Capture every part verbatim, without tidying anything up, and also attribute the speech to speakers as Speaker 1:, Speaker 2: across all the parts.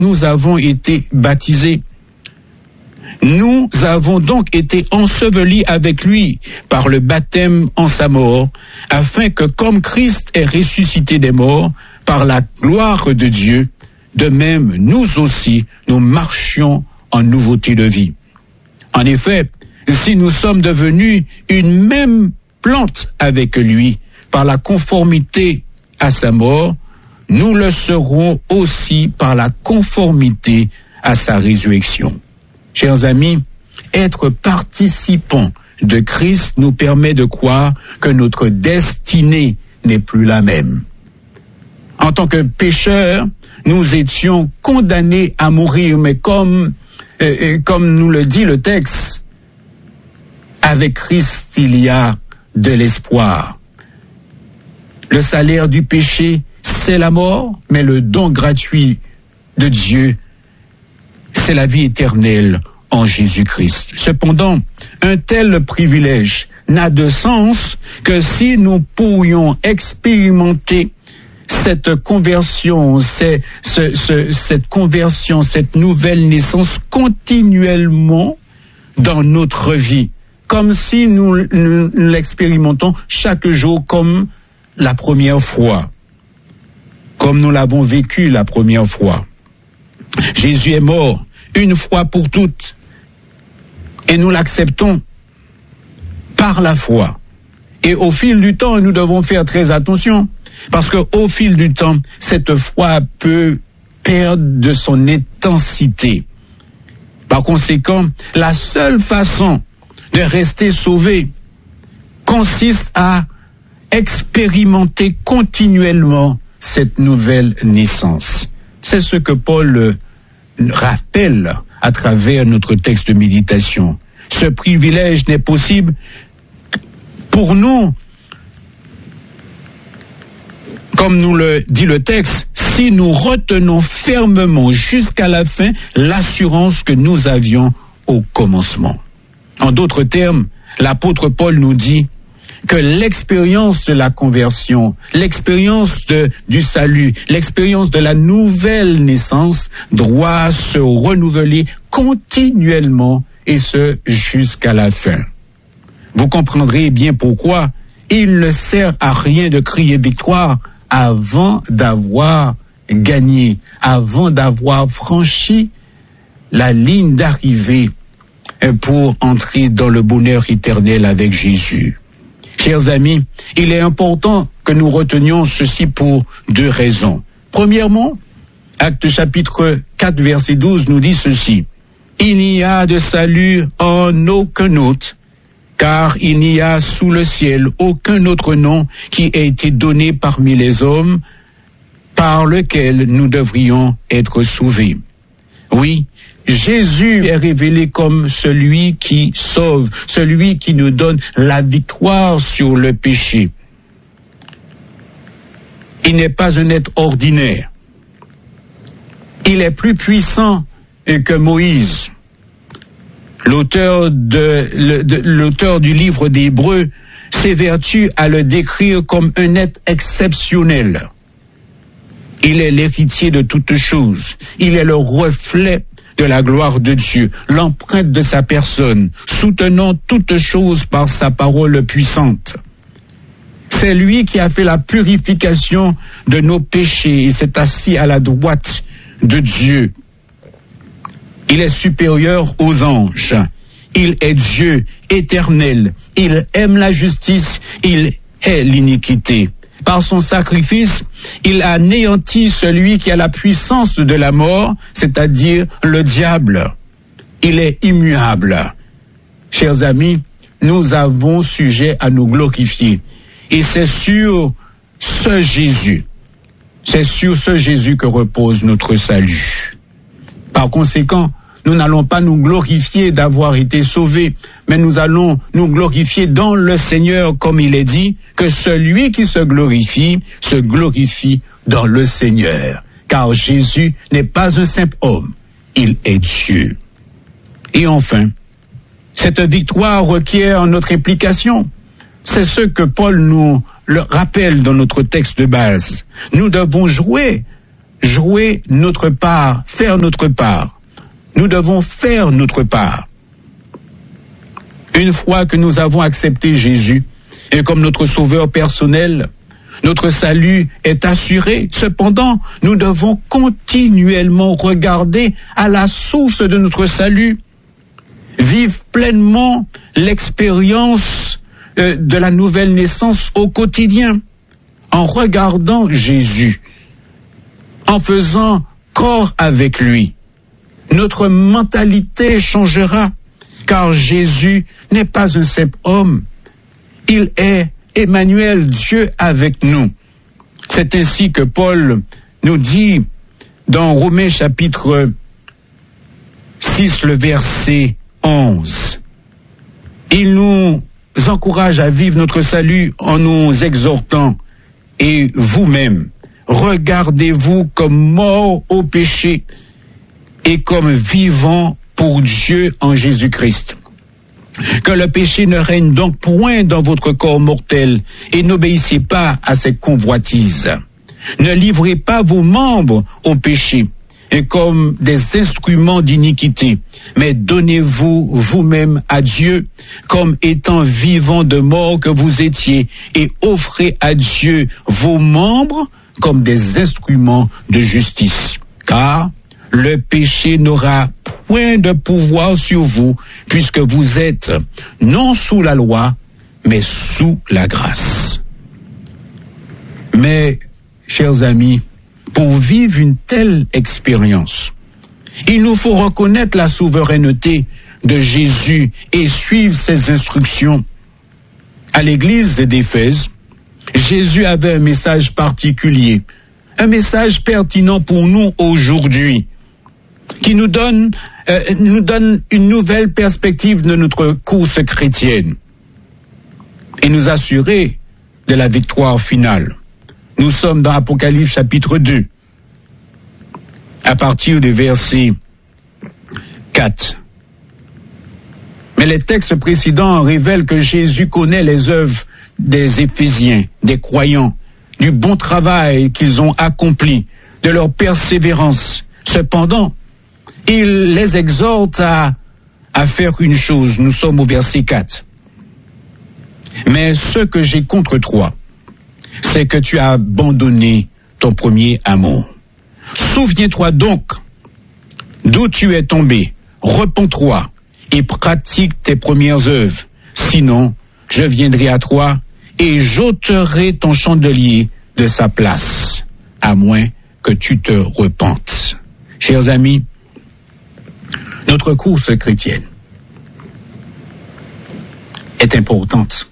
Speaker 1: nous avons été baptisés. Nous avons donc été ensevelis avec lui par le baptême en sa mort, afin que comme Christ est ressuscité des morts par la gloire de Dieu, de même nous aussi, nous marchions en nouveauté de vie. En effet, si nous sommes devenus une même plante avec lui par la conformité à sa mort, nous le serons aussi par la conformité à sa résurrection. Chers amis, être participants de Christ nous permet de croire que notre destinée n'est plus la même. En tant que pécheurs, nous étions condamnés à mourir, mais comme, euh, comme nous le dit le texte, avec Christ il y a de l'espoir. Le salaire du péché, c'est la mort, mais le don gratuit de Dieu, c'est la vie éternelle en Jésus-Christ. Cependant, un tel privilège n'a de sens que si nous pourrions expérimenter cette conversion, c'est, ce, ce, cette conversion, cette nouvelle naissance continuellement dans notre vie, comme si nous, nous l'expérimentons chaque jour comme la première fois, comme nous l'avons vécu la première fois. Jésus est mort une fois pour toutes et nous l'acceptons par la foi. Et au fil du temps, nous devons faire très attention parce qu'au fil du temps, cette foi peut perdre de son intensité. Par conséquent, la seule façon de rester sauvé consiste à expérimenter continuellement cette nouvelle naissance. C'est ce que Paul rappelle à travers notre texte de méditation. Ce privilège n'est possible pour nous, comme nous le dit le texte, si nous retenons fermement jusqu'à la fin l'assurance que nous avions au commencement. En d'autres termes, l'apôtre Paul nous dit que l'expérience de la conversion, l'expérience de, du salut, l'expérience de la nouvelle naissance doit se renouveler continuellement et ce jusqu'à la fin. Vous comprendrez bien pourquoi il ne sert à rien de crier victoire avant d'avoir gagné, avant d'avoir franchi la ligne d'arrivée pour entrer dans le bonheur éternel avec Jésus. Chers amis, il est important que nous retenions ceci pour deux raisons. Premièrement, Actes chapitre quatre, verset douze nous dit ceci. Il n'y a de salut en aucun autre, car il n'y a sous le ciel aucun autre nom qui ait été donné parmi les hommes par lequel nous devrions être sauvés. Oui, Jésus est révélé comme celui qui sauve, celui qui nous donne la victoire sur le péché. Il n'est pas un être ordinaire. Il est plus puissant que Moïse. L'auteur, de, le, de, l'auteur du livre des Hébreux s'évertue à le décrire comme un être exceptionnel. Il est l'héritier de toutes choses. Il est le reflet de la gloire de Dieu, l'empreinte de sa personne, soutenant toutes choses par sa parole puissante. C'est lui qui a fait la purification de nos péchés et s'est assis à la droite de Dieu. Il est supérieur aux anges. Il est Dieu éternel. Il aime la justice. Il hait l'iniquité. Par son sacrifice, il a anéanti celui qui a la puissance de la mort, c'est-à-dire le diable. Il est immuable. Chers amis, nous avons sujet à nous glorifier. Et c'est sur ce Jésus, c'est sur ce Jésus que repose notre salut. Par conséquent, nous n'allons pas nous glorifier d'avoir été sauvés, mais nous allons nous glorifier dans le Seigneur, comme il est dit, que celui qui se glorifie, se glorifie dans le Seigneur. Car Jésus n'est pas un simple homme, il est Dieu. Et enfin, cette victoire requiert notre implication. C'est ce que Paul nous le rappelle dans notre texte de base. Nous devons jouer jouer notre part, faire notre part. Nous devons faire notre part. Une fois que nous avons accepté Jésus, et comme notre sauveur personnel, notre salut est assuré. Cependant, nous devons continuellement regarder à la source de notre salut, vivre pleinement l'expérience euh, de la nouvelle naissance au quotidien, en regardant Jésus, en faisant corps avec lui. Notre mentalité changera, car Jésus n'est pas un simple homme. Il est Emmanuel, Dieu avec nous. C'est ainsi que Paul nous dit dans Romains chapitre six, le verset onze. Il nous encourage à vivre notre salut en nous exhortant. Et vous-même, regardez-vous comme morts au péché et comme vivants pour Dieu en Jésus-Christ. Que le péché ne règne donc point dans votre corps mortel et n'obéissez pas à cette convoitise. Ne livrez pas vos membres au péché et comme des instruments d'iniquité, mais donnez-vous vous-même à Dieu comme étant vivants de mort que vous étiez et offrez à Dieu vos membres comme des instruments de justice. Car le péché n'aura point de pouvoir sur vous, puisque vous êtes non sous la loi, mais sous la grâce. Mais, chers amis, pour vivre une telle expérience, il nous faut reconnaître la souveraineté de Jésus et suivre ses instructions. À l'église d'Éphèse, Jésus avait un message particulier, un message pertinent pour nous aujourd'hui, qui nous donne, euh, nous donne une nouvelle perspective de notre course chrétienne et nous assurer de la victoire finale. Nous sommes dans Apocalypse chapitre deux, à partir du verset quatre. Mais les textes précédents révèlent que Jésus connaît les œuvres des Éphésiens, des croyants, du bon travail qu'ils ont accompli, de leur persévérance. Cependant, il les exhorte à, à faire une chose. Nous sommes au verset quatre. Mais ce que j'ai contre toi, c'est que tu as abandonné ton premier amour. Souviens-toi donc d'où tu es tombé. Repens-toi et pratique tes premières œuvres. Sinon, je viendrai à toi et j'ôterai ton chandelier de sa place, à moins que tu te repentes. Chers amis, notre course chrétienne est importante.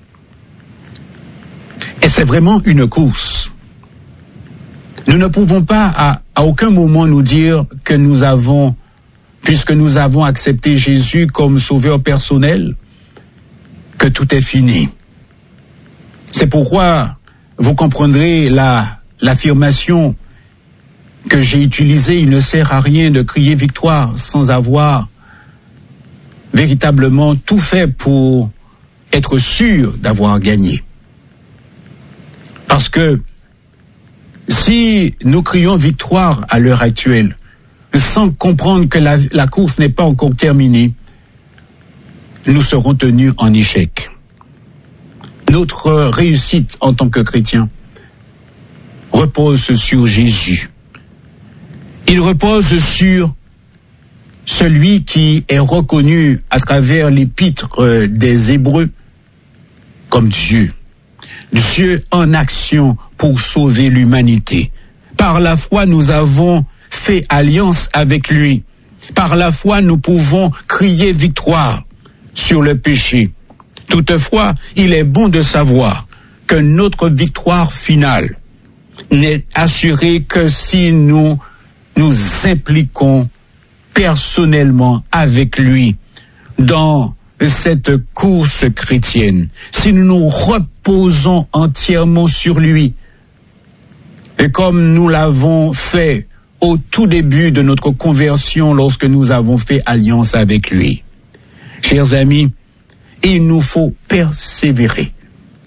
Speaker 1: Et c'est vraiment une course. Nous ne pouvons pas à, à aucun moment nous dire que nous avons, puisque nous avons accepté Jésus comme sauveur personnel, que tout est fini. C'est pourquoi vous comprendrez la, l'affirmation que j'ai utilisée. Il ne sert à rien de crier victoire sans avoir véritablement tout fait pour être sûr d'avoir gagné. Parce que si nous crions victoire à l'heure actuelle, sans comprendre que la, la course n'est pas encore terminée, nous serons tenus en échec. Notre réussite en tant que chrétien repose sur Jésus. Il repose sur celui qui est reconnu à travers l'épître des Hébreux comme Dieu. Dieu en action pour sauver l'humanité. Par la foi, nous avons fait alliance avec lui. Par la foi, nous pouvons crier victoire sur le péché. Toutefois, il est bon de savoir que notre victoire finale n'est assurée que si nous nous impliquons personnellement avec lui dans cette course chrétienne, si nous nous reposons entièrement sur lui, et comme nous l'avons fait au tout début de notre conversion lorsque nous avons fait alliance avec lui. Chers amis, il nous faut persévérer.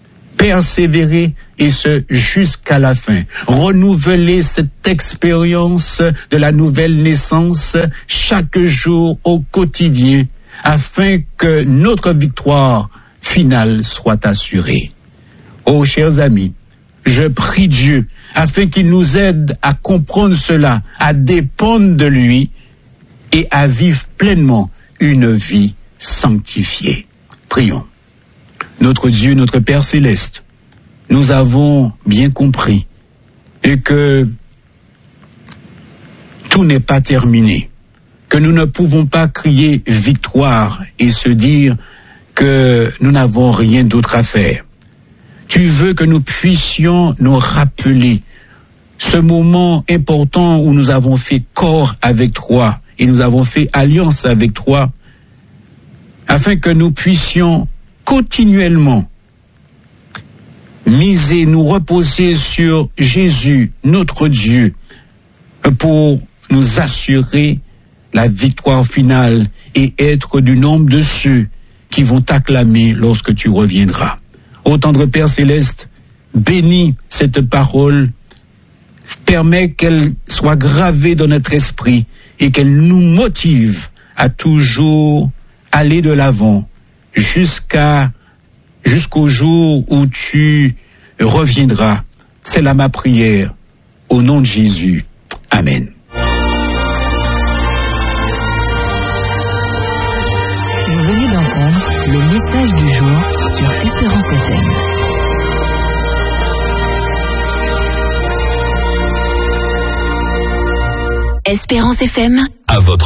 Speaker 1: persévérer et ce jusqu'à la fin. Renouveler cette expérience de la nouvelle naissance chaque jour au quotidien afin que notre victoire finale soit assurée. Oh, chers amis, je prie Dieu afin qu'il nous aide à comprendre cela, à dépendre de lui et à vivre pleinement une vie sanctifiée. Prions. Notre Dieu, notre Père céleste, nous avons bien compris et que tout n'est pas terminé, que nous ne pouvons pas crier victoire et se dire que nous n'avons rien d'autre à faire. Tu veux que nous puissions nous rappeler ce moment important où nous avons fait corps avec toi et nous avons fait alliance avec toi, afin que nous puissions continuellement miser, nous reposer sur Jésus, notre Dieu, pour nous assurer la victoire finale et être du nombre de ceux qui vont t'acclamer lorsque tu reviendras. Ô tendre Père céleste, bénis cette parole, permets qu'elle soit gravée dans notre esprit et qu'elle nous motive à toujours aller de l'avant jusqu'à jusqu'au jour où tu reviendras. C'est là ma prière, au nom de Jésus. Amen.
Speaker 2: Vous venez d'entendre le message du jour sur Espérance F M. Espérance F M.
Speaker 3: À votre